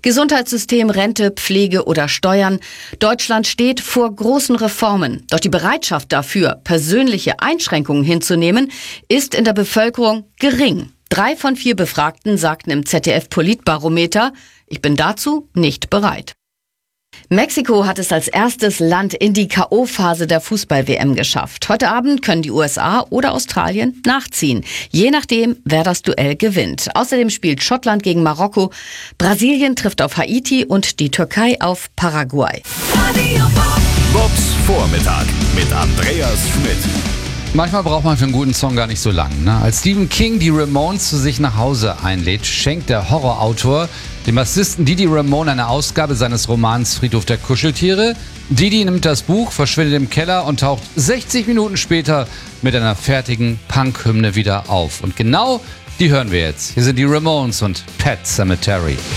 Gesundheitssystem, Rente, Pflege oder Steuern. Deutschland steht vor großen Reformen. Doch die Bereitschaft dafür, persönliche Einschränkungen hinzunehmen, ist in der Bevölkerung gering. 3 von 4 Befragten sagten im ZDF-Politbarometer, ich bin dazu nicht bereit. Mexiko hat es als erstes Land in die K.O.-Phase der Fußball-WM geschafft. Heute Abend können die USA oder Australien nachziehen, je nachdem, wer das Duell gewinnt. Außerdem spielt Schottland gegen Marokko, Brasilien trifft auf Haiti und die Türkei auf Paraguay. Bobs Vormittag mit Andreas Schmidt. Manchmal braucht man für einen guten Song gar nicht so lang. Ne? Als Stephen King die Ramones zu sich nach Hause einlädt, schenkt der Horrorautor dem Bassisten Didi Ramone eine Ausgabe seines Romans Friedhof der Kuscheltiere. Didi nimmt das Buch, verschwindet im Keller und taucht 60 Minuten später mit einer fertigen Punk-Hymne wieder auf. Und genau die hören wir jetzt. Hier sind die Ramones und Pet Sematary.